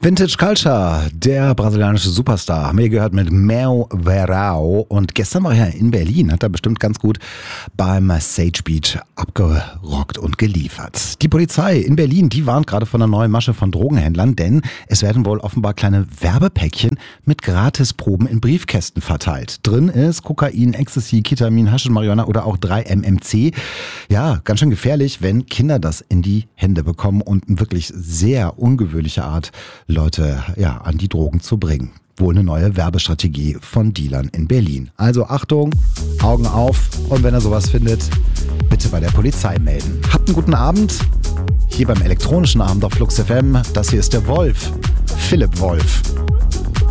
Vintage Culture, der brasilianische Superstar, haben wir gehört mit Meu Verão. Und gestern war er in Berlin, hat er bestimmt ganz gut beim Sage Beach abgerockt und geliefert. Die Polizei in Berlin, die warnt gerade von einer neuen Masche von Drogenhändlern, denn es werden wohl offenbar kleine Werbepäckchen mit Gratisproben in Briefkästen verteilt. Drin ist Kokain, Ecstasy, Ketamin, Haschisch, Marihuana oder auch 3-MMC. Ja, ganz schön gefährlich, wenn Kinder das in die Hände bekommen und eine wirklich sehr ungewöhnliche Art, Leute an die Drogen zu bringen. Wohl eine neue Werbestrategie von Dealern in Berlin. Also Achtung, Augen auf und wenn ihr sowas findet, bitte bei der Polizei melden. Habt einen guten Abend. Hier beim elektronischen Abend auf Flux FM. Das hier ist der Wolf, Philipp Wolf.